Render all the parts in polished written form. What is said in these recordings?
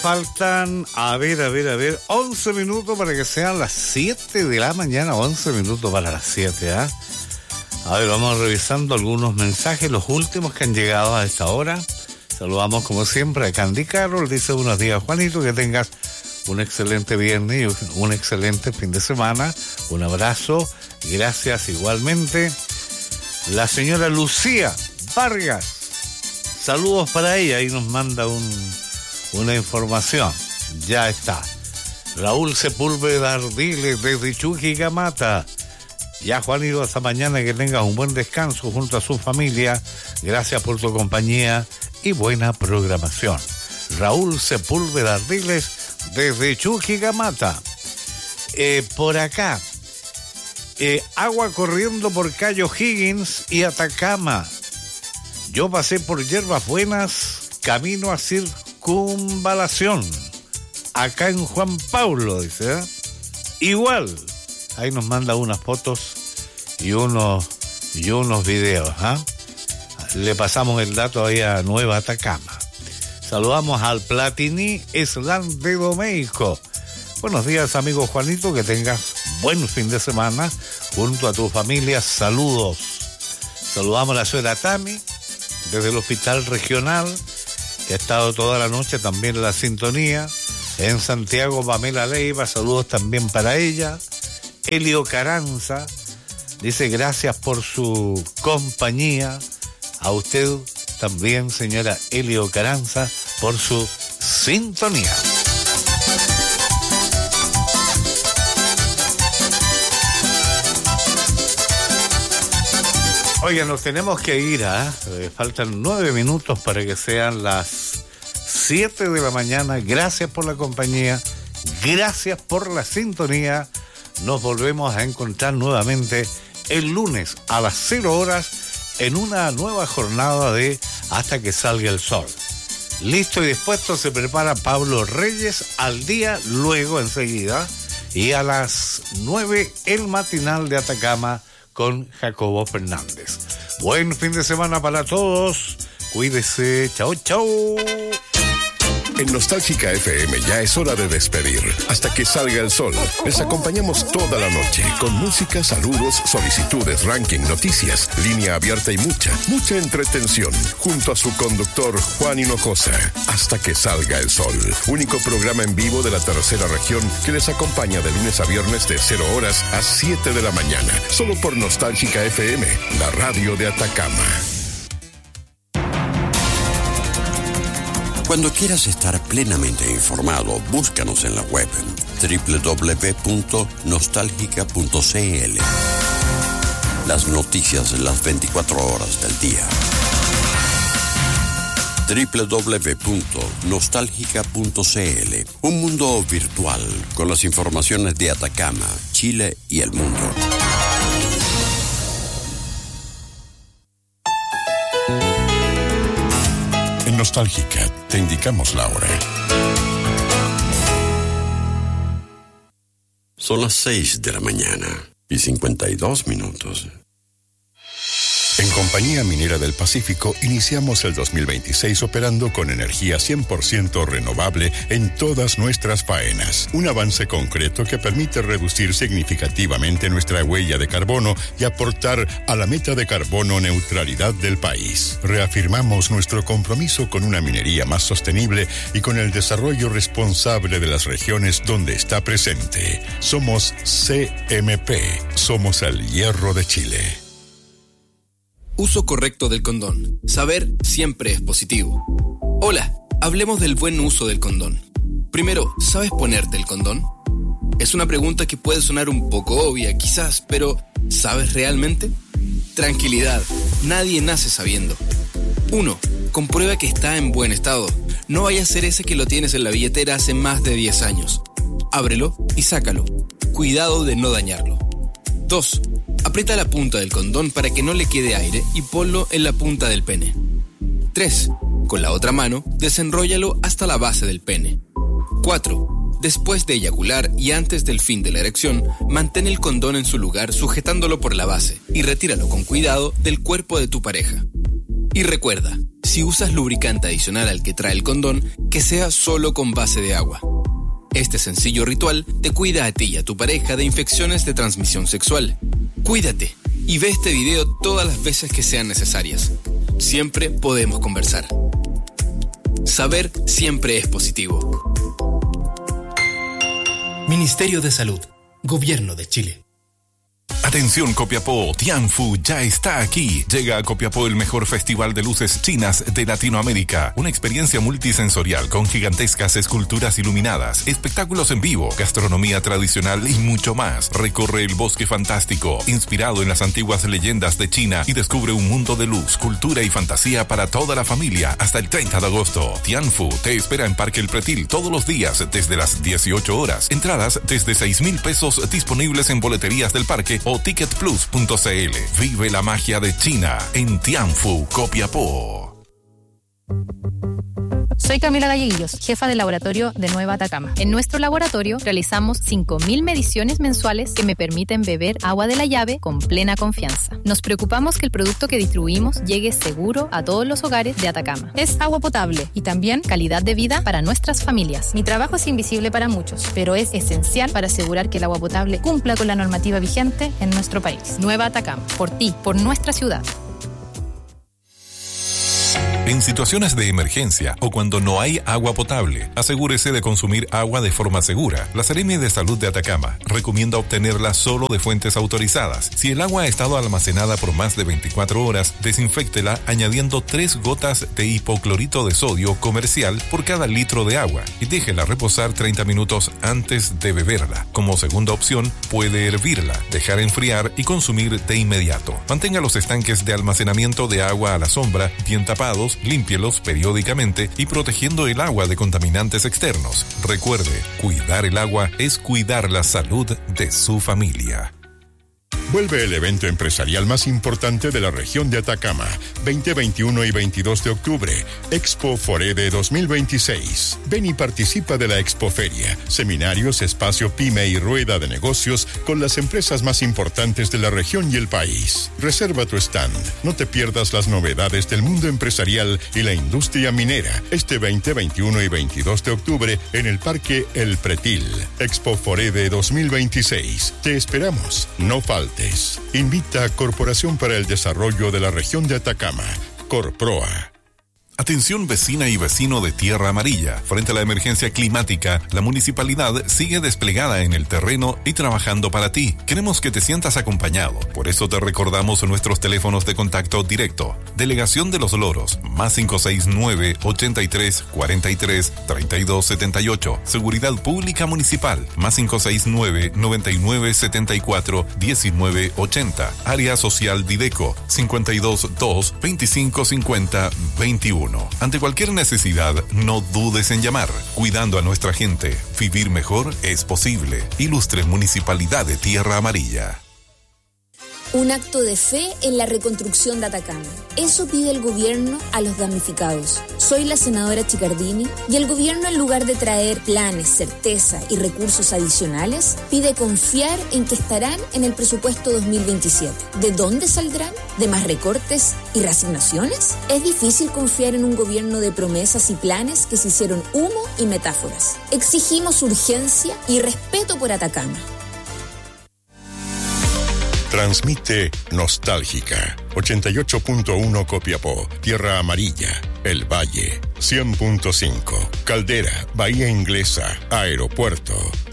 faltan, a ver, 11 minutos para que sean las 7 de la mañana, 11 minutos para las 7, ¿ah? A ver, vamos revisando algunos mensajes, los últimos que han llegado a esta hora. Saludamos como siempre a Candy Carol, dice buenos días Juanito, que tengas un excelente viernes y un excelente fin de semana. Un abrazo, gracias igualmente. La señora Lucía Vargas, saludos para ella y nos manda una información. Ya está. Raúl Sepúlveda Ardiles desde Chuquicamata. Ya Juanito, hasta mañana, que tengas un buen descanso junto a su familia. Gracias por tu compañía y buena programación. Raúl Sepúlveda Ardiles desde Chuquicamata. Por acá, agua corriendo por Cayo Higgins y Atacama. Yo pasé por Hierbas Buenas, camino a Circunvalación, acá en Juan Pablo, dice, ¿eh? Igual, ahí nos manda unas fotos y unos videos, ¿eh? Le pasamos el dato ahí a Nueva Atacama. Saludamos al Platini Eslan de Domeico. Buenos días, amigo Juanito, que tengas buen fin de semana junto a tu familia. Saludos. Saludamos a la señora Tami desde el Hospital Regional, que ha estado toda la noche también en la sintonía. En Santiago, Pamela Leiva, saludos también para ella. Elio Caranza dice gracias por su compañía. A usted también, señora Elio Caranza, por su sintonía. Oiga, nos tenemos que ir, faltan 9 minutos para que sean las 7 de la mañana. Gracias por la compañía, gracias por la sintonía. Nos volvemos a encontrar nuevamente el lunes a las 0 horas en una nueva jornada de Hasta que salga el sol. Listo y dispuesto se prepara Pablo Reyes al día, luego enseguida, y a las 9 el matinal de Atacama con Jacobo Fernández. Buen fin de semana para todos. Cuídese. Chau, chau. En Nostálgica FM ya es hora de despedir. Hasta que salga el sol. Les acompañamos toda la noche con música, saludos, solicitudes, ranking, noticias, línea abierta y mucha entretención. Junto a su conductor Juan Hinojosa. Hasta que salga el sol. Único programa en vivo de la tercera región que les acompaña de lunes a viernes de 0 horas a 7 de la mañana. Solo por Nostálgica FM, la radio de Atacama. Cuando quieras estar plenamente informado, búscanos en la web www.nostalgica.cl. Las noticias de las 24 horas del día. www.nostalgica.cl. Un mundo virtual con las informaciones de Atacama, Chile y el mundo. Nostálgica, te indicamos la hora. Son las 6 de la mañana y 52 minutos. En Compañía Minera del Pacífico iniciamos el 2026 operando con energía 100% renovable en todas nuestras faenas. Un avance concreto que permite reducir significativamente nuestra huella de carbono y aportar a la meta de carbono neutralidad del país. Reafirmamos nuestro compromiso con una minería más sostenible y con el desarrollo responsable de las regiones donde está presente. Somos CMP. Somos el hierro de Chile. Uso correcto del condón. Saber siempre es positivo. Hola, hablemos del buen uso del condón. Primero, ¿sabes ponerte el condón? Es una pregunta que puede sonar un poco obvia, quizás, pero ¿sabes realmente? Tranquilidad, nadie nace sabiendo. 1. Comprueba que está en buen estado. No vaya a ser ese que lo tienes en la billetera hace más de 10 años. Ábrelo y sácalo. Cuidado de no dañarlo. 2. Aprieta la punta del condón para que no le quede aire y ponlo en la punta del pene. 3. Con la otra mano, desenróllalo hasta la base del pene. 4. Después de eyacular y antes del fin de la erección, mantén el condón en su lugar sujetándolo por la base y retíralo con cuidado del cuerpo de tu pareja. Y recuerda, Si usas lubricante adicional al que trae el condón, que sea solo con base de agua. Este sencillo ritual te cuida a ti y a tu pareja de infecciones de transmisión sexual. Cuídate y ve este video todas las veces que sean necesarias. Siempre podemos conversar. Saber siempre es positivo. Ministerio de Salud, Gobierno de Chile. Atención Copiapó, Tianfu ya está aquí. Llega a Copiapó el mejor festival de luces chinas de Latinoamérica. Una experiencia multisensorial con gigantescas esculturas iluminadas, espectáculos en vivo, gastronomía tradicional y mucho más. Recorre el bosque fantástico, inspirado en las antiguas leyendas de China y descubre un mundo de luz, cultura y fantasía para toda la familia hasta el 30 de agosto. Tianfu te espera en Parque El Pretil todos los días desde las 18 horas. Entradas desde 6,000 pesos disponibles en boleterías del parque o ticketplus.cl. Vive la magia de China en Tianfu, Copiapó. Soy Camila Galleguillos, jefa del laboratorio de Nueva Atacama. En nuestro laboratorio realizamos 5.000 mediciones mensuales que me permiten beber agua de la llave con plena confianza. Nos preocupamos que el producto que distribuimos llegue seguro a todos los hogares de Atacama. Es agua potable y también calidad de vida para nuestras familias. Mi trabajo es invisible para muchos, pero es esencial para asegurar que el agua potable cumpla con la normativa vigente en nuestro país. Nueva Atacama, por ti, por nuestra ciudad. En situaciones de emergencia o cuando no hay agua potable, asegúrese de consumir agua de forma segura. La Seremi de Salud de Atacama recomienda obtenerla solo de fuentes autorizadas. Si el agua ha estado almacenada por más de 24 horas, desinféctela añadiendo 3 gotas de hipoclorito de sodio comercial por cada litro de agua y déjela reposar 30 minutos antes de beberla. Como segunda opción, puede hervirla, dejar enfriar y consumir de inmediato. Mantenga los estanques de almacenamiento de agua a la sombra bien tapados, límpielos periódicamente y protegiendo el agua de contaminantes externos. Recuerde, cuidar el agua es cuidar la salud de su familia. Vuelve el evento empresarial más importante de la región de Atacama, 20, 21 y 22 de octubre, Expo Forede 2026. Ven y participa de la Expoferia, seminarios, espacio pyme y rueda de negocios con las empresas más importantes de la región y el país. Reserva tu stand, no te pierdas las novedades del mundo empresarial y la industria minera, este 20, 21 y 22 de octubre en el Parque El Pretil. Expo Forede 2026. Te esperamos, no faltes. Invita a Corporación para el Desarrollo de la Región de Atacama, Corproa. Atención vecina y vecino de Tierra Amarilla. Frente a la emergencia climática, la municipalidad sigue desplegada en el terreno y trabajando para ti. Queremos que te sientas acompañado. Por eso te recordamos nuestros teléfonos de contacto directo. Delegación de Los Loros, más 569-83-43-3278. Seguridad Pública Municipal, más 569-9974-1980. Área Social Dideco, 522-2550-21. Ante cualquier necesidad, no dudes en llamar. Cuidando a nuestra gente, vivir mejor es posible. Ilustre Municipalidad de Tierra Amarilla. Un acto de fe en la reconstrucción de Atacama. Eso pide el gobierno a los damnificados. Soy la senadora Chicardini y el gobierno, en lugar de traer planes, certeza y recursos adicionales, pide confiar en que estarán en el presupuesto 2027. ¿De dónde saldrán? ¿De más recortes y reasignaciones? Es difícil confiar en un gobierno de promesas y planes que se hicieron humo y metáforas. Exigimos urgencia y respeto por Atacama. Transmite Nostálgica, 88.1 Copiapó, Tierra Amarilla, El Valle, 100.5, Caldera, Bahía Inglesa, Aeropuerto,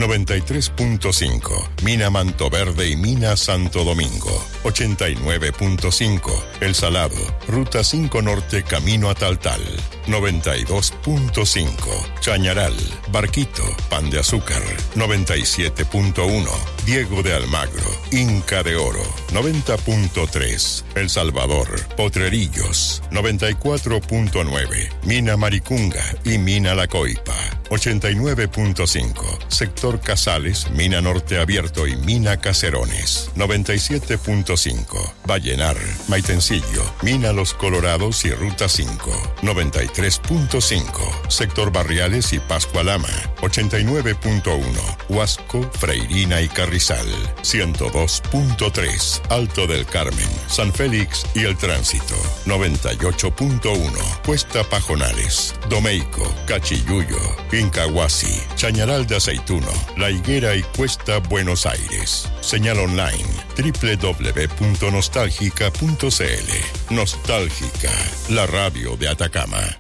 93.5, Mina Manto Verde y Mina Santo Domingo, 89.5, El Salado, Ruta 5 Norte, Camino a Taltal, 92.5, Chañaral, Barquito, Pan de Azúcar, 97.1, Diego de Almagro, Inca de Oro, 90.3, El Salvador, Potrerillos, 94.9, Mina Maricunga y Mina La Coipa, 89.5. Sector Casales, Mina Norte Abierto y Mina Caserones. 97.5. Vallenar, Maitencillo, Mina Los Colorados y Ruta 5. 93.5. Sector Barriales y Pascualama. 89.1. Huasco, Freirina y Carrizal. 102.3. Alto del Carmen, San Félix y El Tránsito. 98.1. Cuesta Pajonales, Domeico, Cachiyuyo, Incahuasi, Chañaral de Aceituno, La Higuera y Cuesta Buenos Aires. Señal online www.nostalgica.cl. Nostálgica, la radio de Atacama.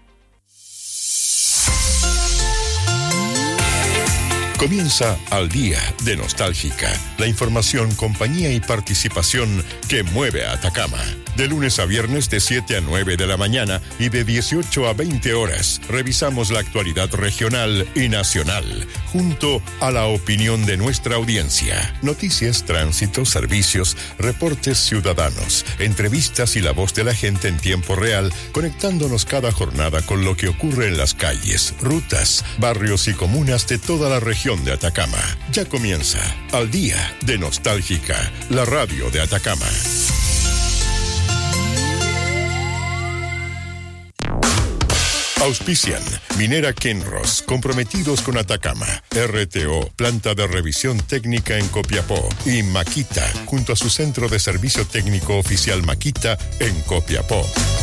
Comienza Al Día de Nostálgica, la información, compañía y participación que mueve a Atacama. De lunes a viernes de 7 a 9 de la mañana y de 18 a 20 horas, revisamos la actualidad regional y nacional, junto a la opinión de nuestra audiencia. Noticias, tránsito, servicios, reportes ciudadanos, entrevistas y la voz de la gente en tiempo real, conectándonos cada jornada con lo que ocurre en las calles, rutas, barrios y comunas de toda la región de Atacama. Ya comienza Al Día de Nostálgica, la radio de Atacama. Auspician Minera Kinross, comprometidos con Atacama, RTO, planta de revisión técnica en Copiapó, y Makita, junto a su centro de servicio técnico oficial Makita en Copiapó.